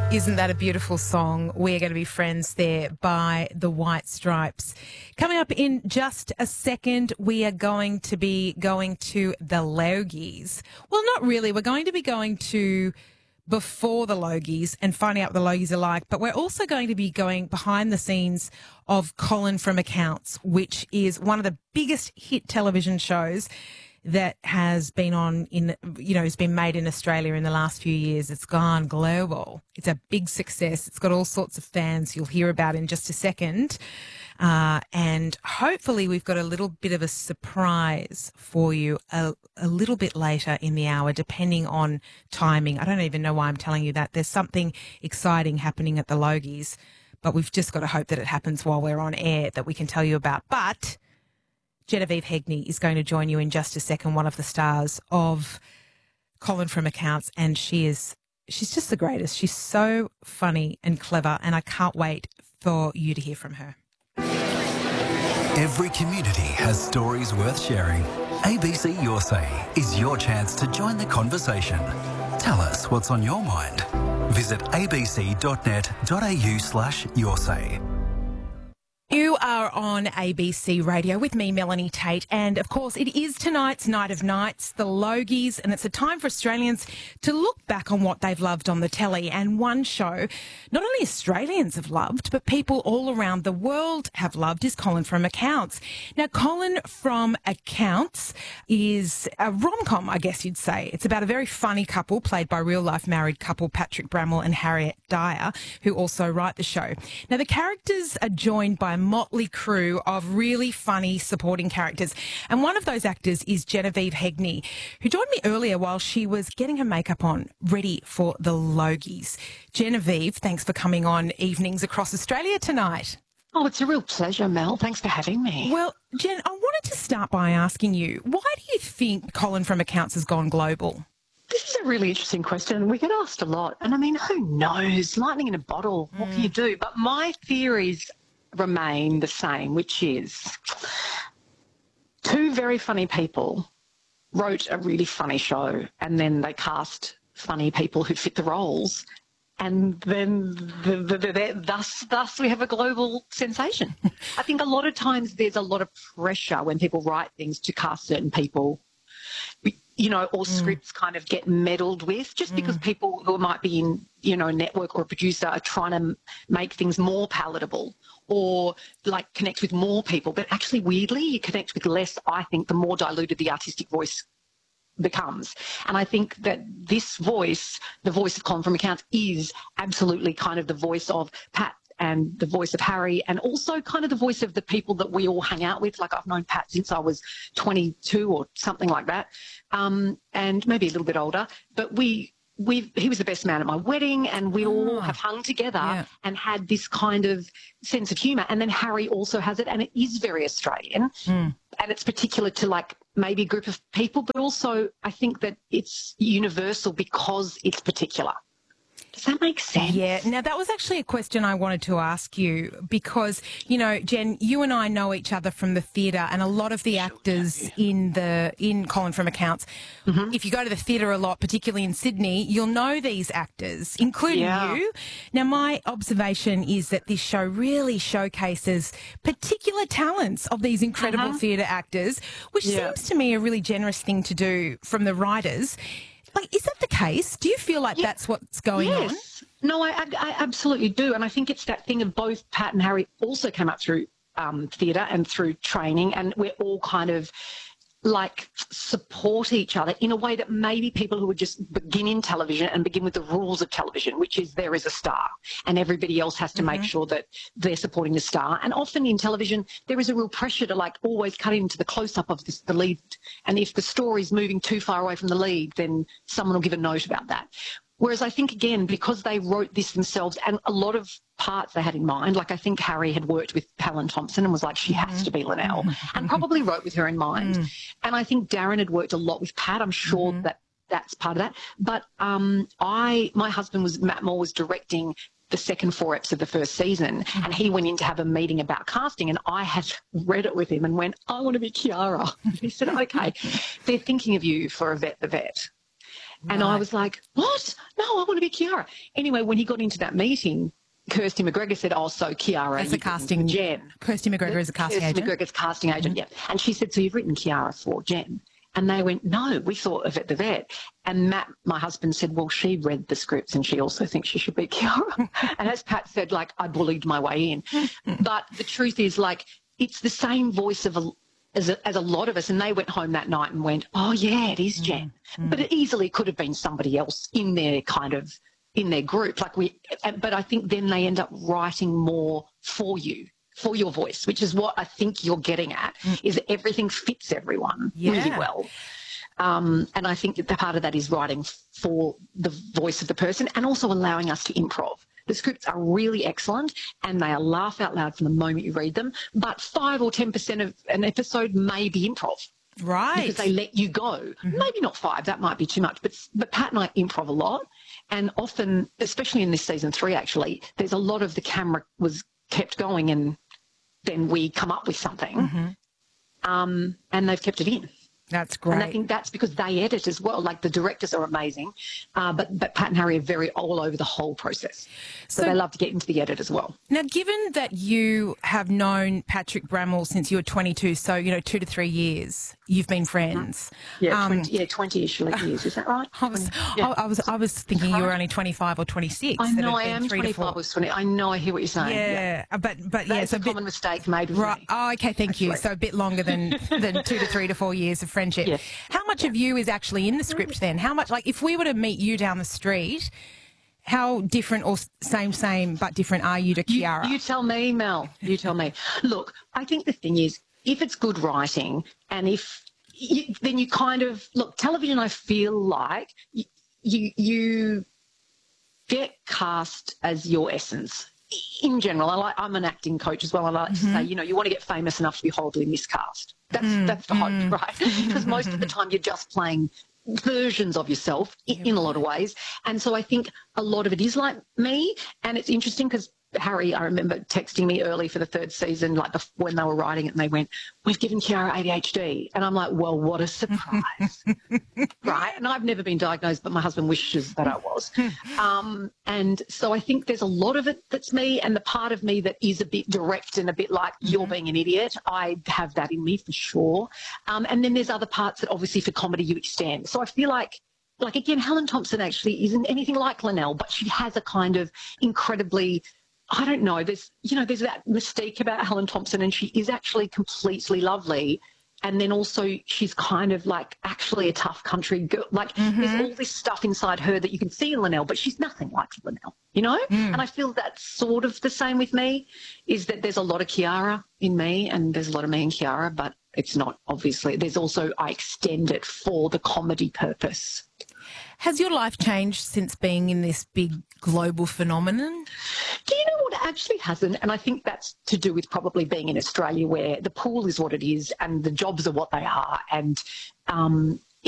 Isn't that a beautiful song? We're going to be friends there by the White Stripes. Coming up in just a second, we are going to be going to the Logies. Well, not really. We're going to be going to before the Logies and finding out what the Logies are like. But we're also going to be going behind the scenes of Colin from Accounts, which is one of the biggest hit television shows that has been has been made in Australia in the last few years. It's gone global. It's a big success. It's got all sorts of fans you'll hear about in just a second. And hopefully we've got a little bit of a surprise for you a little bit later in the hour, depending on timing. I don't even know why I'm telling you that. There's something exciting happening at the Logies, but we've just got to hope that it happens while we're on air that we can tell you about. But Genevieve Hegney is going to join you in just a second, one of the stars of Colin from Accounts, and she's just the greatest. She's so funny and clever, and I can't wait for you to hear from her. Every community has stories worth sharing. ABC Your Say is your chance to join the conversation. Tell us what's on your mind. Visit abc.net.au/yoursay. You are on ABC Radio with me, Melanie Tate, and of course it is tonight's Night of Nights, the Logies, and it's a time for Australians to look back on what they've loved on the telly. And one show not only Australians have loved, but people all around the world have loved is Colin from Accounts. Now, Colin from Accounts is a rom-com, I guess you'd say. It's about a very funny couple played by real-life married couple Patrick Bramwell and Harriet Dyer, who also write the show. Now, the characters are joined by a motley crew of really funny supporting characters. And one of those actors is Genevieve Hegney, who joined me earlier while she was getting her makeup on, ready for the Logies. Genevieve, thanks for coming on Evenings Across Australia tonight. Oh, it's a real pleasure, Mel. Thanks for having me. Well, Jen, I wanted to start by asking you, why do you think Colin from Accounts has gone global? This is a really interesting question. We get asked a lot. And I mean, who knows? Lightning in a bottle. What can you do? But my theories remain the same, which is two very funny people wrote a really funny show, and then they cast funny people who fit the roles, and then thus we have a global sensation. I think a lot of times there's a lot of pressure when people write things to cast certain people, or scripts kind of get meddled with just because people who might be in, a network or a producer are trying to make things more palatable or like connect with more people. But actually, weirdly, you connect with less, I think, the more diluted the artistic voice becomes. And I think that this voice, the voice of Colin from Accounts, is absolutely kind of the voice of Pat and the voice of Harry, and also kind of the voice of the people that we all hang out with. Like, I've known Pat since I was 22 or something like that, and maybe a little bit older. But he was the best man at my wedding, and we all have hung together and had this kind of sense of humour. And then Harry also has it, and it is very Australian, and it's particular to like maybe a group of people, but also I think that it's universal because it's particular. Does that make sense? Yeah. Now, that was actually a question I wanted to ask you because, Jen, you and I know each other from the theatre, and a lot of the actors in Colin from Accounts, if you go to the theatre a lot, particularly in Sydney, you'll know these actors, including you. Now, my observation is that this show really showcases particular talents of these incredible theatre actors, which seems to me a really generous thing to do from the writers. Like, is that the case? Do you feel like that's what's going on? No, I absolutely do. And I think it's that thing of both Pat and Harry also came up through theatre and through training, and we're all kind of like support each other in a way that maybe people who would just begin in television and begin with the rules of television, which is there is a star and everybody else has to make sure that they're supporting the star. And often in television, there is a real pressure to like always cut into the close-up of the lead. And if the story's moving too far away from the lead, then someone will give a note about that. Whereas I think, again, because they wrote this themselves and a lot of parts they had in mind, like I think Harry had worked with Helen Thompson and was like, she has to be Linnell, and probably wrote with her in mind. And I think Darren had worked a lot with Pat. I'm sure that that's part of that. But my husband Matt Moore was directing the second 4 episodes of the first season, and he went in to have a meeting about casting, and I had read it with him and went, I want to be Kiara. And he said, okay, they're thinking of you for Yvette the Vet. And I Right. was like, what? No, I want to be Kiara. Anyway, when he got into that meeting, Kirsty McGregor said, oh, so Kiara, As a you've written casting, for Jen. Kirsty McGregor is a casting Kirsty agent. McGregor's casting agent, yeah. And she said, so you've written Kiara for Jen? And they went, no, we thought of it, the vet. And Matt, my husband, said, well, she read the scripts and she also thinks she should be Kiara. And as Pat said, like, I bullied my way in. But the truth is, like, it's the same voice of as a lot of us. And they went home that night and went, oh, yeah, it is Jen. But it easily could have been somebody else in their group. But I think then they end up writing more for you, for your voice, which is what I think you're getting at, is that everything fits everyone really well. And I think that the part of that is writing for the voice of the person and also allowing us to improv. The scripts are really excellent and they are laugh out loud from the moment you read them, but 5 or 10% of an episode may be improv. Right. Because they let you go. Maybe not 5, that might be too much, but Pat and I improv a lot. And often, especially in this season 3 actually, there's a lot of the camera was kept going and then we come up with something and they've kept it in. That's great. And I think that's because they edit as well. Like the directors are amazing, but Pat and Harry are very all over the whole process. So they love to get into the edit as well. Now, given that you have known Patrick Bramwell since you were 22, so, 2 to 3 years, you've been friends. Yeah, 20-ish years. Is that right? I was thinking you were only 25 or 26. I know that I had been am 3 to 4. 25 or 20. I know, I hear what you're saying. Yeah, but That's a common mistake made with me. Oh, okay, thank you. So a bit longer than 2 to 3 to 4 years of friendship. Yes. How much of you is actually in the script then? How much, like, if we were to meet you down the street, how different or same but different are you to Kiara? You tell me, Mel. You tell me. Look, I think the thing is, if it's good writing and then you kind of, look, television, I feel like you get cast as your essence. In general, I'm an acting coach as well. I like to say, you want to get famous enough to be horribly miscast. That's the hope, right? Because most of the time you're just playing versions of yourself in a lot of ways. And so I think a lot of it is like me. And it's interesting because Harry, I remember texting me early for the 3rd season, like when they were writing it, and they went, we've given Kiara ADHD. And I'm like, well, what a surprise. Right? And I've never been diagnosed, but my husband wishes that I was. And so I think there's a lot of it that's me, and the part of me that is a bit direct and a bit like, you're being an idiot, I have that in me for sure. And then there's other parts that obviously for comedy you extend. So I feel like again, Helen Thompson actually isn't anything like Linnell, but she has a kind of incredibly, I don't know, there's that mystique about Helen Thompson, and she is actually completely lovely. And then also she's kind of like actually a tough country girl. Like there's all this stuff inside her that you can see in Linnell, but she's nothing like Linnell, And I feel that's sort of the same with me, is that there's a lot of Kiara in me and there's a lot of me in Kiara, but it's not, obviously. There's also, I extend it for the comedy purpose. Has your life changed since being in this big global phenomenon? Do you know what? It actually hasn't. And I think that's to do with probably being in Australia, where the pool is what it is and the jobs are what they are. And